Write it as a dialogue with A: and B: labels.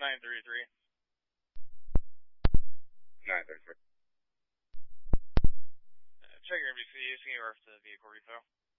A: 933.
B: 933.
A: Check your NBC. You see or the vehicle refill.